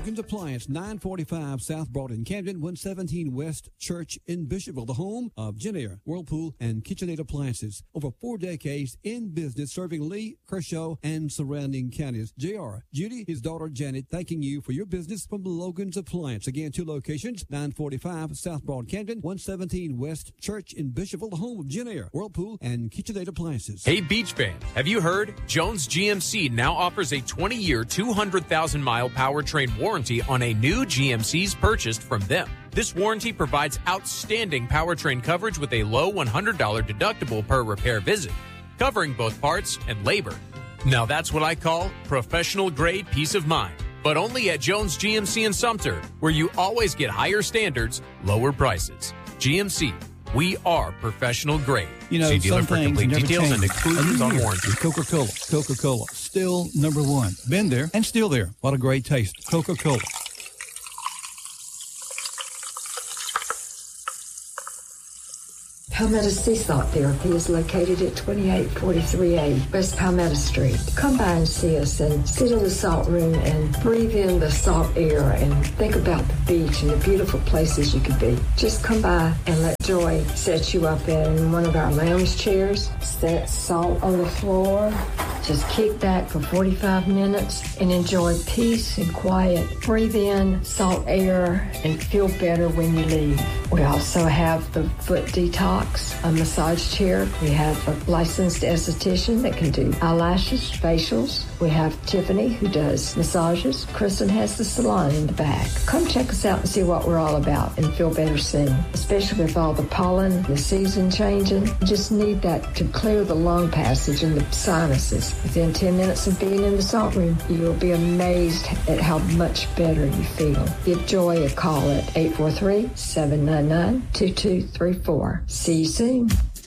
Logan's Appliance, 945 South Broad in Camden, 117 West Church in Bishopville, the home of Genair, Whirlpool, and KitchenAid Appliances. Over 4 decades in business, serving Lee, Kershaw, and surrounding counties. JR, Judy, his daughter Janet, thanking you for your business from Logan's Appliance. Again, 2 locations, 945 South Broad, Camden, 117 West Church in Bishopville, the home of Genair, Whirlpool, and KitchenAid Appliances. Hey, Beach fans, have you heard? Jones GMC now offers a 20-year, 200,000-mile powertrain warranty on a new GMCs purchased from them. This warranty provides outstanding powertrain coverage with a low $100 deductible per repair visit, covering both parts and labor. Now that's what I call professional-grade peace of mind, but only at Jones GMC in Sumter, where you always get higher standards, lower prices. GMC, we are professional grade. You know, see dealer some for things complete never details and change. exclusions on warranty. Coca-Cola. Coca-Cola. Still number one. Been there and still there. What a great taste. Coca-Cola. Palmetto Sea Salt Therapy is located at 2843A West Palmetto Street. Come by and see us and sit in the salt room and breathe in the salt air and think about the beach and the beautiful places you could be. Just come by and let Joy set you up in one of our lounge chairs. Set salt on the floor. Just kick back for 45 minutes and enjoy peace and quiet. Breathe in salt air and feel better when you leave. We also have the foot detox, a massage chair. We have a licensed esthetician that can do eyelashes, facials. We have Tiffany who does massages. Kristen has the salon in the back. Come check us out and see what we're all about and feel better soon, especially with all the pollen, the season changing. You just need that to clear the lung passage and the sinuses. Within 10 minutes of being in the salt room, you'll be amazed at how much better you feel. Give Joy a call at 843-799-2234. See you soon.